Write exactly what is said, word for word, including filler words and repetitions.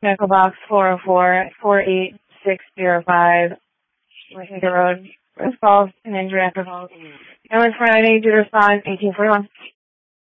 Medical box four oh four, four eight six zero five, Washington Road, West Falls, and injury after falls. Number four ninety, due to respond, eighteen forty-one.